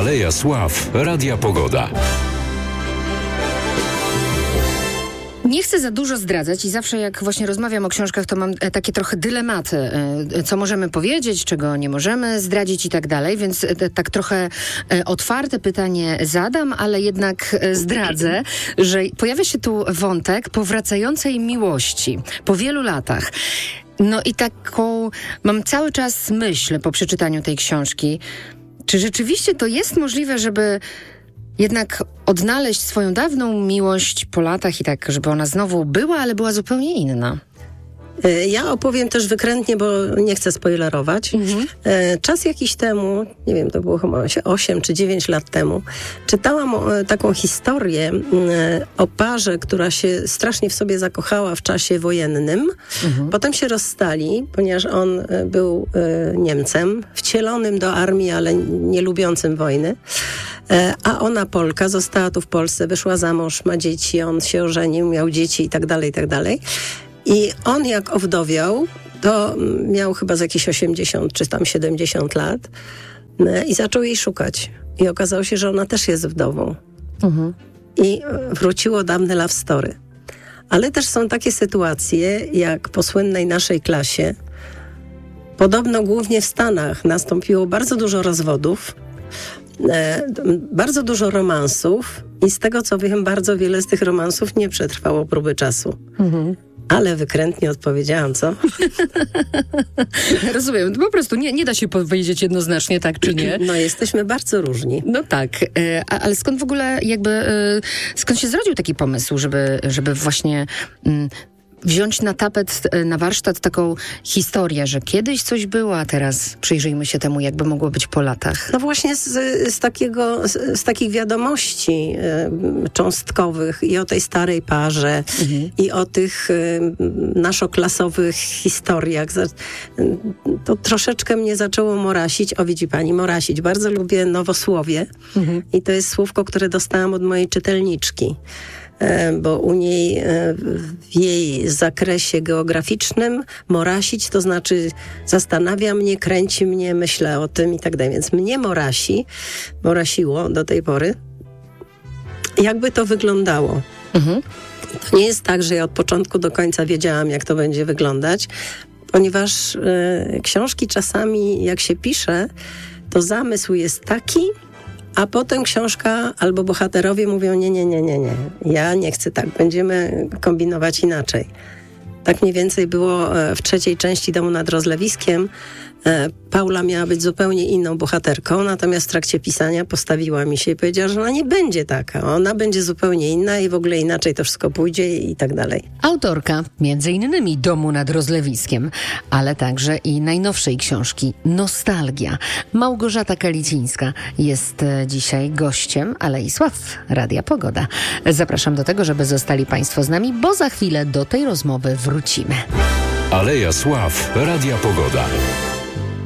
Aleja Sław Radia Pogoda. Nie chcę za dużo zdradzać i zawsze jak właśnie rozmawiam o książkach, to mam takie trochę dylematy, co możemy powiedzieć, czego nie możemy zdradzić i tak dalej, więc tak trochę otwarte pytanie zadam, ale jednak zdradzę, że pojawia się tu wątek powracającej miłości po wielu latach. No i taką mam cały czas myśl po przeczytaniu tej książki, czy rzeczywiście to jest możliwe, żeby jednak odnaleźć swoją dawną miłość po latach i tak, żeby ona znowu była, ale była zupełnie inna. Ja opowiem też wykrętnie, bo nie chcę spoilerować. Czas jakiś temu, nie wiem, to było chyba 8 czy 9 lat temu, czytałam taką historię o parze, która się strasznie w sobie zakochała w czasie wojennym. Potem się rozstali, ponieważ on był Niemcem, wcielonym do armii, ale nie lubiącym wojny. A ona Polka, została tu w Polsce, wyszła za mąż, ma dzieci, on się ożenił, miał dzieci i tak dalej, i tak dalej. I on jak owdowiał, to miał chyba z jakieś 80 czy tam 70 lat i zaczął jej szukać. I okazało się, że ona też jest wdową. I wróciło dawne love story. Ale też są takie sytuacje, jak po słynnej naszej klasie. Podobno głównie w Stanach nastąpiło bardzo dużo rozwodów, bardzo dużo romansów i z tego co wiem, bardzo wiele z tych romansów nie przetrwało próby czasu. Ale wykrętnie odpowiedziałam, co? Rozumiem, po prostu nie da się powiedzieć jednoznacznie tak czy nie. No jesteśmy bardzo różni. No tak, ale skąd w ogóle skąd się zrodził taki pomysł, żeby właśnie wziąć na tapet, na warsztat taką historię, że kiedyś coś było, a teraz przyjrzyjmy się temu, jakby mogło być po latach. No właśnie z takich wiadomości cząstkowych i o tej starej parze i o tych naszoklasowych historiach. To troszeczkę mnie zaczęło morasić. O, widzi pani, morasić. Bardzo lubię nowosłowie i to jest słówko, które dostałam od mojej czytelniczki. Bo u niej w jej zakresie geograficznym morasić to znaczy zastanawia mnie, kręci mnie, myślę o tym i tak dalej. Więc mnie morasiło do tej pory. Jakby to wyglądało? To nie jest tak, że ja od początku do końca wiedziałam, jak to będzie wyglądać, ponieważ książki czasami, jak się pisze, to zamysł jest taki, a potem książka albo bohaterowie mówią nie, ja nie chcę tak, będziemy kombinować inaczej. Tak mniej więcej było w trzeciej części Domu nad Rozlewiskiem. Paula miała być zupełnie inną bohaterką, natomiast w trakcie pisania postawiła mi się i powiedziała, że ona nie będzie taka, ona będzie zupełnie inna i w ogóle inaczej to wszystko pójdzie i tak dalej. Autorka między innymi Domu nad Rozlewiskiem, ale także i najnowszej książki Nostalgia. Małgorzata Kalicińska jest dzisiaj gościem Alei Sław Radia Pogoda. Zapraszam do tego, żeby zostali Państwo z nami, bo za chwilę do tej rozmowy wrócimy. Aleja Sław Radia Pogoda.